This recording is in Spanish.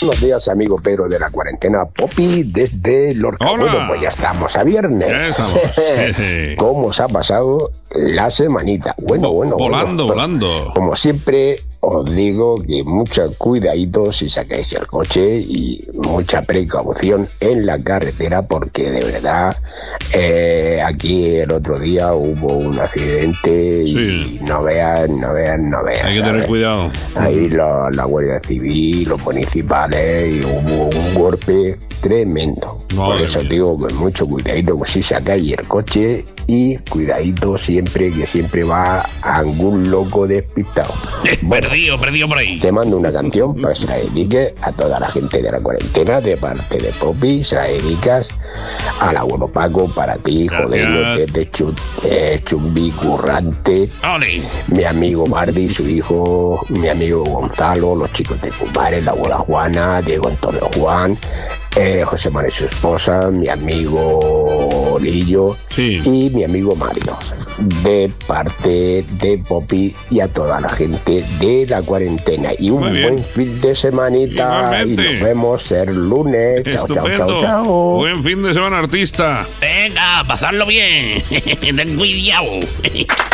Buenos días, amigo Pedro de la cuarentena. Poppy desde Lorca. Hola. Bueno, pues ya estamos a viernes. Ya estamos. ¿Cómo os ha pasado la semanita? Bueno. Volando. Como siempre, os digo que mucho cuidadito si sacáis el coche y mucha precaución en la carretera, porque de verdad aquí el otro día hubo un accidente y no veas. Hay que tener ¿sabes? cuidado. Ahí la Guardia Civil, los municipales, y hubo un golpe tremendo. Por eso digo que mucho cuidadito si sacáis el coche, y cuidadito siempre, que siempre va algún loco despistado. Perdido por ahí. Te mando una canción para que se la dedique a toda la gente de la cuarentena, de parte de Poppy. Se la dedicas al abuelo Paco, para ti, joder, Chumbi Currante, ¡Ole! mi amigo Mardi, su hijo, mi amigo Gonzalo, los chicos de Pumares, la abuela Juana, Diego Antonio Juan, José María y su esposa, mi amigo Lillo y mi amigo Mario, de parte de Poppy, y a toda la gente de la cuarentena. Y un buen fin de semanita. Igualmente. Y nos vemos el lunes. Chao. Buen fin de semana, artista. Venga, pasarlo bien. Ten cuidado.